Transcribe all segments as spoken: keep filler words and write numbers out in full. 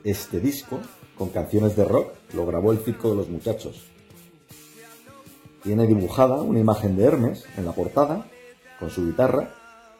Este disco, con canciones de rock, lo grabó el Circo de los Muchachos. Tiene dibujada una imagen de Hermes en la portada, con su guitarra.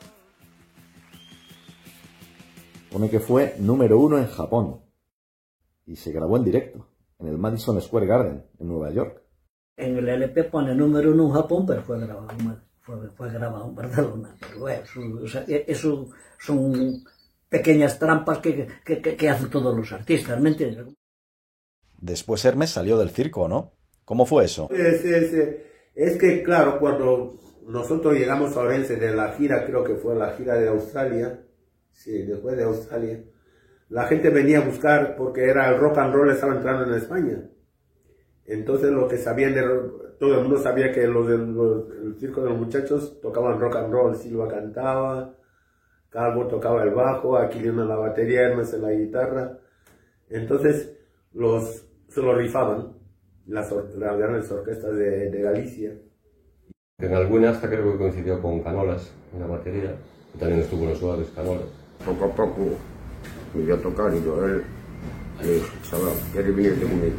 Pone que fue número uno en Japón y se grabó en directo, en el Madison Square Garden, en Nueva York. En el L P pone número uno en Japón, pero fue grabado, fue, fue grabado en Barcelona. Pero bueno, eso, o sea, eso son pequeñas trampas que, que, que, que hacen todos los artistas, ¿me entiendes? Después Hermes salió del circo, ¿no? ¿Cómo fue eso? Es, es, es que, claro, cuando nosotros llegamos a Orense de la gira, creo que fue la gira de Australia, sí, después de Australia, la gente venía a buscar porque era el rock and roll, estaba entrando en España. Entonces lo que sabían, de, todo el mundo sabía que los del el Circo de los Muchachos tocaban rock and roll, Silva cantaba, Calvo tocaba el bajo, Aquilino la batería, Hermes en la guitarra. Entonces los, se lo rifaban las, las grandes orquestas de, de Galicia. En alguna hasta creo que coincidió con Canolas en la batería, que también estuvo en los Suaves, Canolas. Poco a poco me iba a tocar y yo, él, le dije, chaval, ¿quieres venirte conmigo?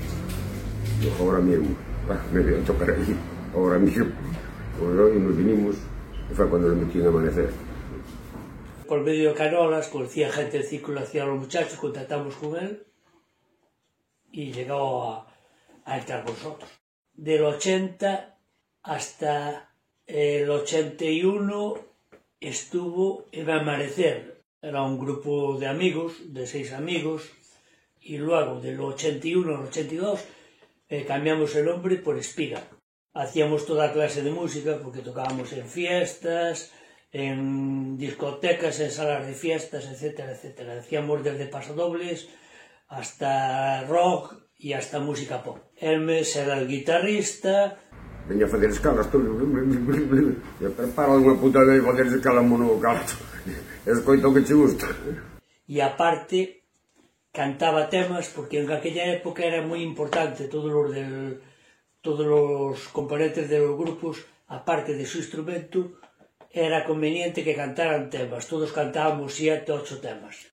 Dijo, ahora mismo, me voy a tocar ahí, ahora mismo. Pues hoy nos vinimos, y fue cuando le metí en Amanecer. Por medio de Canolas, conocía gente del Círculo, hacía los Muchachos, contactamos con él y llegó a, a entrar con nosotros. Del ochenta hasta el ochenta y uno estuvo en Amanecer. Era un grupo de amigos, de seis amigos, y luego del ochenta y uno al ochenta y dos eh, cambiamos el nombre por Espiga. Hacíamos toda clase de música porque tocábamos en fiestas, en discotecas, en salas de fiestas, etcétera, etcétera. Hacíamos desde pasodobles hasta rock y hasta música pop. Hermes era el guitarrista. Venía a fazer escalas, todo. Eu preparo unha puta vez fazer escalas monovocal. Escoito que che gusta. Y aparte, cantaba temas, porque en aquella época era muy importante, todos los, del, todos los componentes de los grupos, aparte de su instrumento, era conveniente que cantaran temas. Todos cantábamos siete, ocho temas.